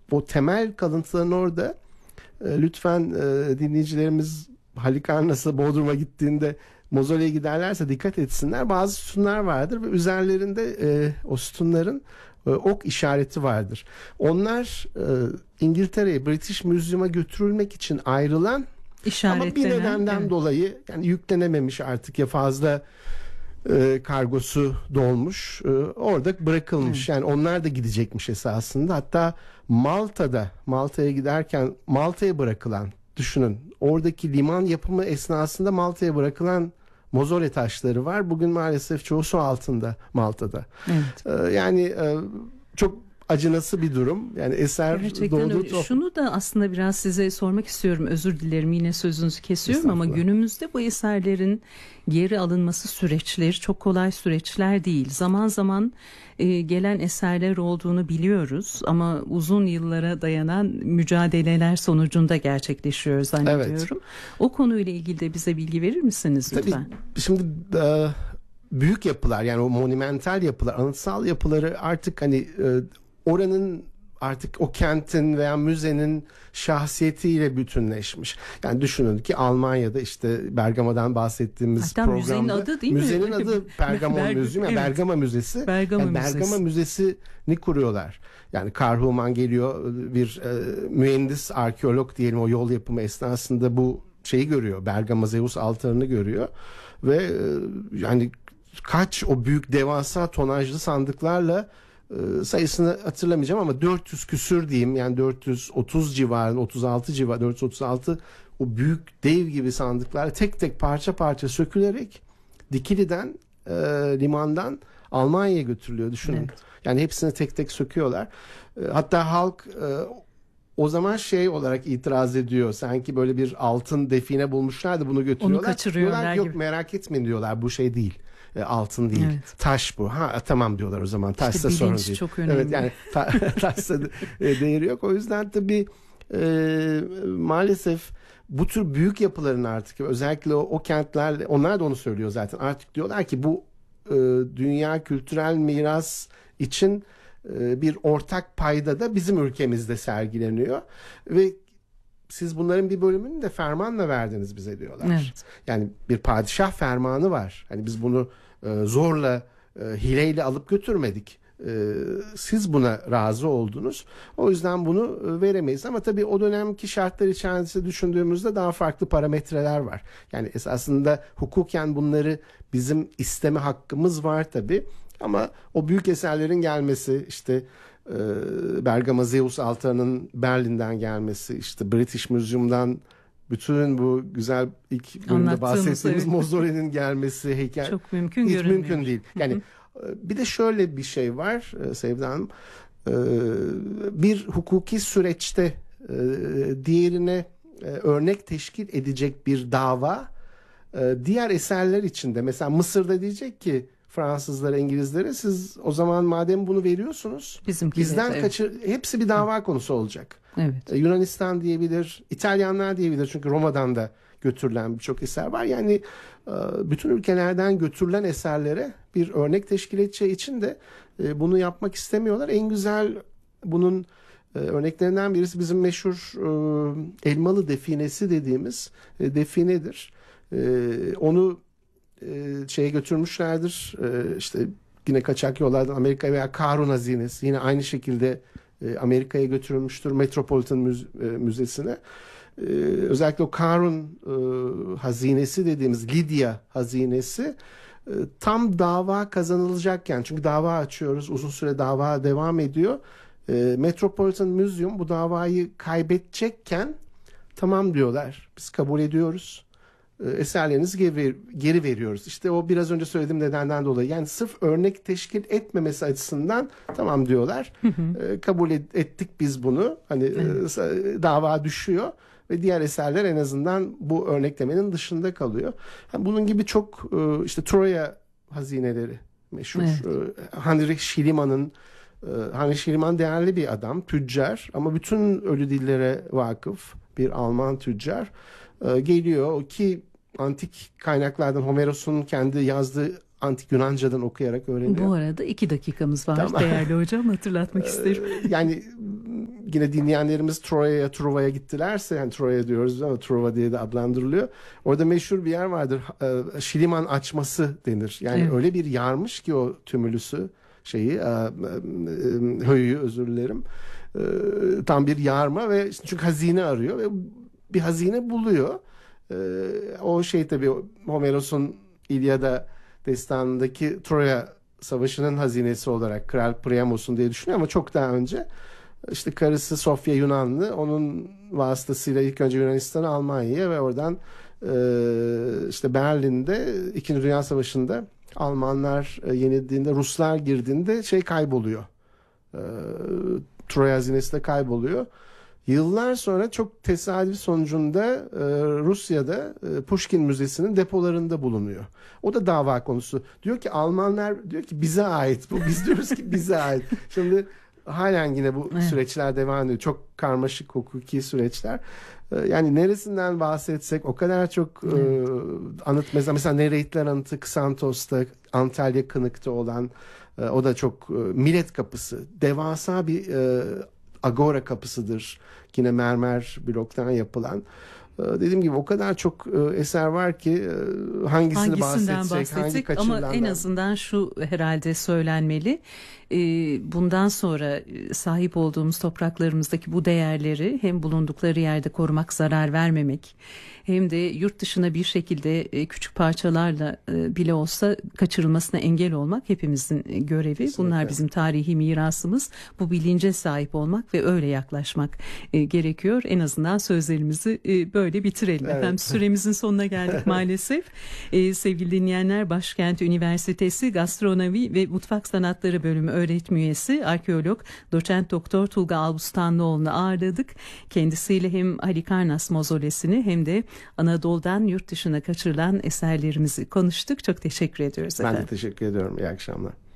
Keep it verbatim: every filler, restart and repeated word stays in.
o temel kalıntıların orada. E, lütfen e, dinleyicilerimiz Halikarnas'a, Bodrum'a gittiğinde mozoleye giderlerse dikkat etsinler. Bazı sütunlar vardır ve üzerlerinde e, o sütunların e, ok işareti vardır. Onlar e, İngiltere'ye, British Museum'a götürülmek için ayrılan ama bir nedenden evet. dolayı yani yüklenememiş artık ya fazla e, kargosu dolmuş. E, orada bırakılmış. Evet. Yani onlar da gidecekmiş esasında. Hatta Malta'da, Malta'ya giderken Malta'ya bırakılan, düşünün, oradaki liman yapımı esnasında Malta'ya bırakılan mozole taşları var. Bugün maalesef çoğu su altında Malta'da. Evet. E, yani e, çok acınası bir durum. Yani eser gerçekten öyle. Top... Şunu da aslında biraz size sormak istiyorum. Özür dilerim, yine sözünüzü kesiyorum ama günümüzde bu eserlerin geri alınması süreçleri çok kolay süreçler değil. Zaman zaman e, gelen eserler olduğunu biliyoruz ama uzun yıllara dayanan mücadeleler sonucunda gerçekleşiyor zannediyorum. Evet. O konuyla ilgili de bize bilgi verir misiniz lütfen? Tabii, şimdi e, büyük yapılar, yani o monumental yapılar, anıtsal yapıları artık hani e, oranın, artık o kentin veya müzenin şahsiyetiyle bütünleşmiş. Yani düşünün ki Almanya'da işte Bergama'dan bahsettiğimiz hatta programda müzenin adı değil müzenin mi? adı Pergamon Berg- Müzesi, yani evet. Bergama Müzesi. Bergama, yani Müzesi. Bergama Müzesi'ni kuruyorlar. Yani Karl Humann geliyor, bir e, mühendis, arkeolog diyelim, o yol yapımı esnasında bu şeyi görüyor. Bergama Zeus altarını görüyor ve e, yani kaç o büyük devasa tonajlı sandıklarla, sayısını hatırlamayacağım ama dört yüz küsür diyeyim, yani dört yüz otuz civarında, otuz altı civarı, dört yüz otuz altı o büyük dev gibi sandıklar tek tek parça parça sökülerek Dikili'den e, limandan Almanya'ya götürülüyor, düşünün. Evet. Yani hepsini tek tek söküyorlar. E, hatta halk e, o zaman şey olarak itiraz ediyor. Sanki böyle bir altın define bulmuşlar da bunu götürüyorlar. Onu kaçırıyorlar diyorlar, gibi. Yok, merak etmeyin diyorlar, bu şey değil. E, altın değil. Evet. Taş bu. Ha tamam diyorlar o zaman. Taşsa işte sorun değil. Çok önemli. Evet, yani ta, taşsa e, değeri yok. O yüzden tabii e, maalesef bu tür büyük yapıların artık özellikle o, o kentler, onlar da onu söylüyor zaten. Artık diyorlar ki bu e, dünya kültürel miras için e, bir ortak payda da bizim ülkemizde sergileniyor ve siz bunların bir bölümünü de fermanla verdiniz bize diyorlar. Evet. Yani bir padişah fermanı var. Hani biz bunu e, zorla, e, hileyle alıp götürmedik. E, siz buna razı oldunuz. O yüzden bunu e, veremeyiz. Ama tabii o dönemki şartlar içerisinde düşündüğümüzde daha farklı parametreler var. Yani esasında hukuken bunları bizim isteme hakkımız var tabii. Ama o büyük eserlerin gelmesi, işte Bergama Zeus altarının Berlin'den gelmesi, işte British Museum'dan bütün bu güzel ilk bölümde bahsettiğimiz evet. mozolenin gelmesi, heykel çok mümkün hiç görünmüyor. mümkün değil. Yani Hı-hı. bir de şöyle bir şey var Sevda Hanım, bir hukuki süreçte diğerine örnek teşkil edecek bir dava diğer eserler içinde, mesela Mısır'da diyecek ki Fransızlara, İngilizlere, siz o zaman madem bunu veriyorsunuz Bizimkiler, bizden evet. kaçır, hepsi bir dava konusu olacak. Evet. Yunanistan diyebilir, İtalyanlar diyebilir, çünkü Roma'dan da götürülen birçok eser var. Yani bütün ülkelerden götürülen eserlere bir örnek teşkil edeceği için de bunu yapmak istemiyorlar. En güzel bunun örneklerinden birisi bizim meşhur Elmalı definesi dediğimiz definedir. Onu şeye götürmüşlerdir, işte yine kaçak yollardan Amerika'ya, veya Karun hazinesi yine aynı şekilde Amerika'ya götürülmüştür, Metropolitan Müzesi'ne. Özellikle o Karun hazinesi dediğimiz Lidya hazinesi tam dava kazanılacakken, çünkü dava açıyoruz, uzun süre dava devam ediyor. Metropolitan Museum bu davayı kaybedecekken tamam diyorlar, biz kabul ediyoruz, eserlerinizi geri, geri veriyoruz. İşte o biraz önce söylediğim nedenden dolayı, yani sırf örnek teşkil etmemesi açısından tamam diyorlar. Hı hı. E, kabul et, ettik biz bunu. Hani evet. e, dava düşüyor ve diğer eserler en azından bu örneklemenin dışında kalıyor. Yani bunun gibi çok e, işte Troya hazineleri meşhur. Evet. E, Heinrich Schliemann e, Heinrich Schliemann değerli bir adam, tüccar, ama bütün ölü dillere vakıf bir Alman tüccar. E, geliyor ki antik kaynaklardan, Homeros'un kendi yazdığı antik Yunanca'dan okuyarak öğreniyor. Bu arada iki dakikamız var tamam. Değerli hocam, hatırlatmak isterim. Yani yine dinleyenlerimiz Troya'ya, Truva'ya gittilerse, yani Troya diyoruz ama Truva diye de adlandırılıyor. Orada meşhur bir yer vardır. E, Şiliman açması denir. Yani evet. Öyle bir yarmış ki o tümülüsü şeyi, e, e, höyüğü özür dilerim. E, tam bir yarma ve çünkü hazine arıyor ve bir hazine buluyor. E, o şey tabii Homeros'un İlyada destanındaki Troya Savaşı'nın hazinesi olarak Kral Priamos'un diye düşünüyor ama çok daha önce işte karısı Sofya Yunanlı, onun vasıtasıyla ilk önce Yunanistan'a, Almanya'ya ve oradan e, işte Berlin'de İkinci Dünya Savaşı'nda Almanlar e, yenildiğinde, Ruslar girdiğinde şey kayboluyor. E, Troya hazinesi de kayboluyor. Yıllar sonra çok tesadüf sonucunda e, Rusya'da e, Pushkin Müzesi'nin depolarında bulunuyor. O da dava konusu. Diyor ki Almanlar diyor ki bize ait bu. Biz diyoruz ki bize ait. Şimdi halen yine bu evet. süreçler devam ediyor. Çok karmaşık hukuki süreçler. E, yani neresinden bahsetsek o kadar çok e, anıt. Mesela, mesela Nereidler Anıtı Xantos'ta, Antalya Kınık'ta olan e, o da çok e, Millet Kapısı. Devasa bir e, Agora kapısıdır. Yine mermer bloktan yapılan. Ee, dediğim gibi o kadar çok e, eser var ki e, hangisini bahsedecek, hangi kaçırılandan. Ama en azından şu herhalde söylenmeli. E, bundan sonra sahip olduğumuz topraklarımızdaki bu değerleri hem bulundukları yerde korumak, zarar vermemek, hem de yurt dışına bir şekilde e, küçük parçalarla e, bile olsa kaçırılmasına engel olmak hepimizin görevi. Kesinlikle. Bunlar bizim tarihi mirasımız. Bu bilince sahip olmak ve öyle yaklaşmak e, gerekiyor. En azından sözlerimizi e, böyle bitirelim. Evet. Efendim süremizin sonuna geldik maalesef. E, sevgili dinleyenler, Başkent Üniversitesi Gastronomi ve Mutfak Sanatları Bölümü öğretim üyesi arkeolog doçent doktor Tulga Albustanlıoğlu'nu ağırladık. Kendisiyle hem Halikarnas Mozolesi'ni hem de Anadolu'dan yurt dışına kaçırılan eserlerimizi konuştuk. Çok teşekkür ediyoruz efendim. Ben de teşekkür ediyorum. İyi akşamlar.